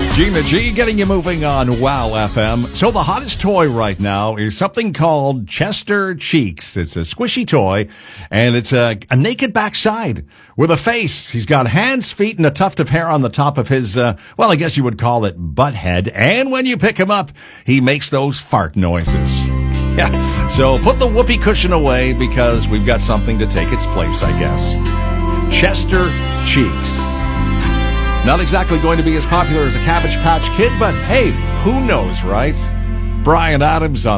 Gina G getting you moving on Wow FM. So the hottest toy right now is something called Chester Cheeks. It's a squishy toy, and it's a naked backside with a face. He's got hands, feet, and a tuft of hair on the top of his, well, I guess you would call it butt head. And when you pick him up, he makes those fart noises. Yeah. So put the whoopee cushion away because we've got something to take its place, I guess. Chester Cheeks. It's not exactly going to be as popular as a Cabbage Patch Kid, but hey, who knows, right? Bryan Adams on